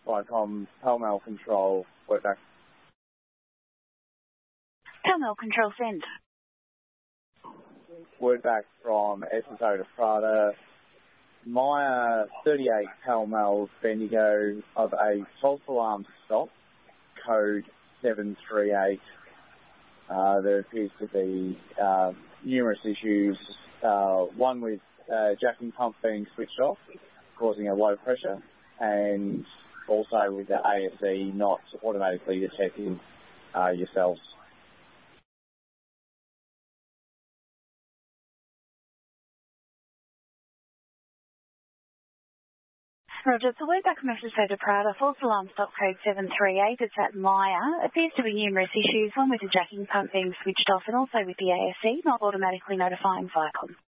by Tom, Pall Mall Control, word back. Pall Mall Control send. Word back from SSO to Prada. Maya 38 Pall Mall Bendigo of a false alarm stop, code 738. There appears to be numerous issues, one with jacking pump being switched off, causing a low pressure, and also with the ASE not automatically detecting yourselves. Roger, so word back from SSO to Prada, false alarm stop code 738, it's at Maya. Appears to be numerous issues, one with the jacking pump being switched off and also with the ASE not automatically notifying Vicon.